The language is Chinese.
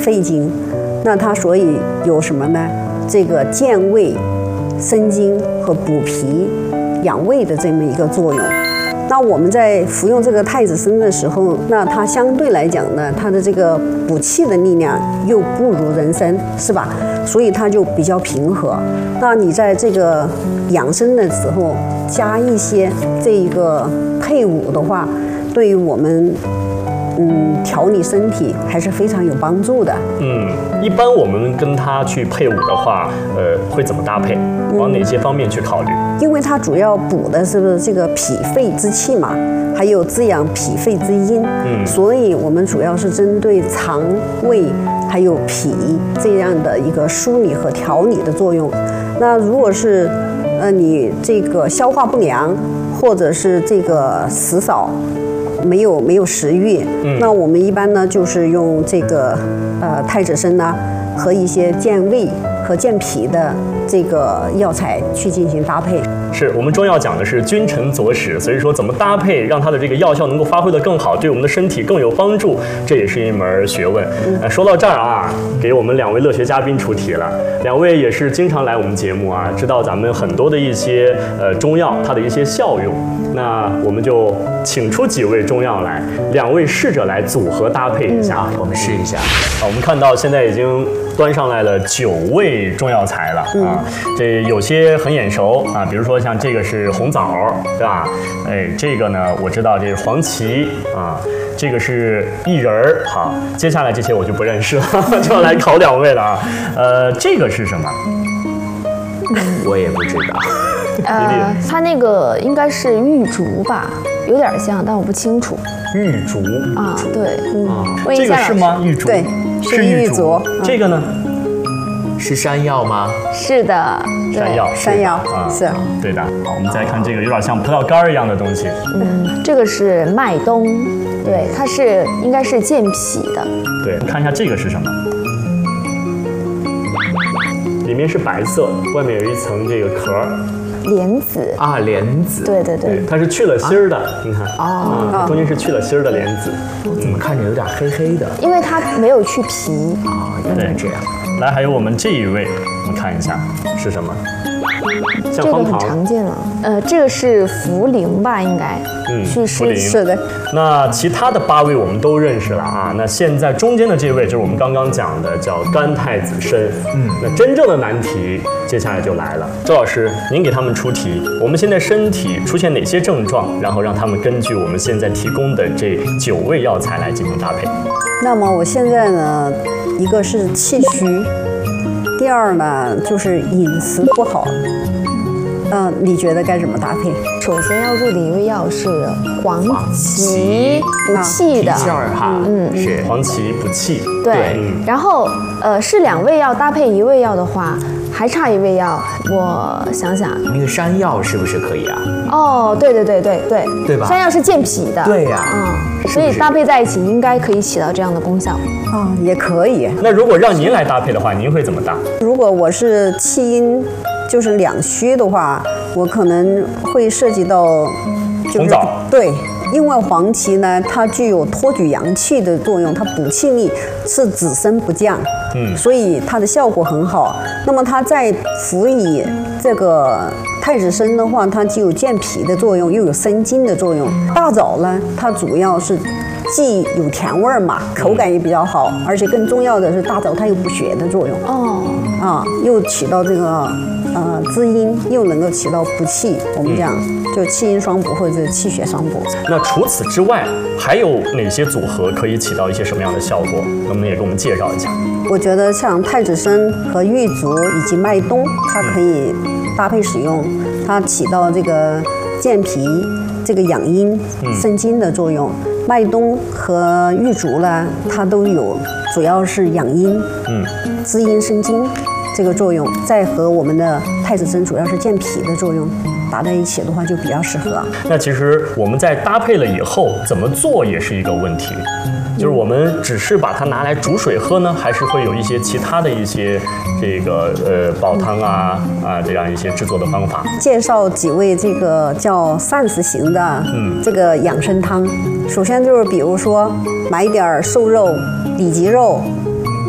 肺经，那它所以有什么呢？这个健胃、生津和补脾、养胃的这么一个作用。那我们在服用这个太子参的时候，那它相对来讲呢，它的这个补气的力量又不如人参，是吧？所以它就比较平和。那你在这个养生的时候加一些这个配伍的话，对于我们调理身体还是非常有帮助的。 一般我们跟它去配伍的话，会怎么搭配？往哪些方面去考虑？ 因为它主要补的是不是这个脾肺之气嘛，还有滋养脾肺之阴。所以我们主要是针对肠胃还有脾这样的一个梳理和调理的作用。那如果是你这个消化不良，或者是这个食少，没有食欲，那我们一般呢就是用这个太子参呢和一些健胃和健脾的这个药材去进行搭配。 是我们中药讲的是君臣佐使，所以说怎么搭配让它的这个药效能够发挥得更好，对我们的身体更有帮助，这也是一门学问。说到这儿啊，给我们2位乐学嘉宾出题了。2位也是经常来我们节目啊，知道咱们很多的一些中药它的一些效用。那我们就请出几味中药来，2位试着来组合搭配一下， 我们试一下。 我们看到现在已经端上来了9味中药材了啊，这有些很眼熟啊，比如说像这个是红枣，对吧？这个呢我知道这是黄芪啊，这个是薏仁儿。好，接下来这些我就不认识了，就要来考2位了啊。这个是什么？ 我也不知道。 它那个应该是玉竹吧，有点像，但我不清楚。 玉竹啊，对， 这个是吗？玉竹对， 是玉竹。这个呢？ 是山药吗？ 是的， 山药啊，是对的。好，我们再看这个，有点像葡萄干一样的东西。 这个是麦冬，对，它是应该是健脾的。 对，看一下这个是什么？里面是白色，外面有一层这个壳。 莲子啊，莲子， 对， 它是去了芯儿的，你看中间是去了芯儿的莲子。 怎么看着有点黑黑的？ 因为它没有去皮啊，原来这样。 来，还有我们这一位，我们看一下是什么？像这个很常见了，这个是茯苓吧，应该，祛湿。 是的。 那其他的8位我们都认识了啊。那现在中间的这位就是我们刚刚讲的叫干太子参。那真正的难题接下来就来了，周老师，您给他们出题。我们现在身体出现哪些症状，然后让他们根据我们现在提供的这9味药材来进行搭配。 那么我现在呢，一个是气虚，第二呢就是饮食不好。你觉得该怎么搭配？ 首先要入的一味药是黄芪，补气的。 是黄芪补气。 对，然后是2味药搭配1味药的话，还差1味药，我想想， 那个山药是不是可以啊？ 哦，对吧？山药是健脾的。 对呀， 所以搭配在一起应该可以起到这样的功效。 也可以。 那如果让您来搭配的话，您会怎么搭？ 如果我是气阴，就是两虚的话，我可能会涉及到红枣。 对，因为黄芪呢，它具有托举阳气的作用，它补气力是只升不降，所以它的效果很好。那么它再辅以这个太子参的话，它既有健脾的作用，又有生津的作用。大枣呢，它主要是既有甜味嘛，口感也比较好，而且更重要的是大枣它有补血的作用。又起到这个滋阴，又能够起到补气。我们讲就气阴双补或者气血双补。 那除此之外，还有哪些组合可以起到一些什么样的效果？能不能也给我们介绍一下？ 我觉得像太子参和玉竹以及麦冬，它可以搭配使用，它起到这个健脾、这个养阴、生津的作用。麦冬和玉竹呢，它都有，主要是养阴、滋阴生津这个作用，再和我们的太子参主要是健脾的作用打在一起的话，就比较适合。 那其实我们在搭配了以后，怎么做也是一个问题。就是我们只是把它拿来煮水喝呢，还是会有一些其他的一些这个煲汤这样一些制作的方法？ 介绍几味这个叫膳食型的这个养生汤。首先就是比如说买一点瘦肉、里脊肉